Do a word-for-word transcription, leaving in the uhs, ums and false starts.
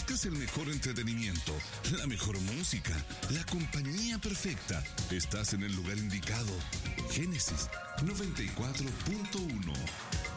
buscas el mejor entretenimiento, la mejor música, la compañía perfecta, estás en el lugar indicado. Génesis noventa y cuatro punto uno.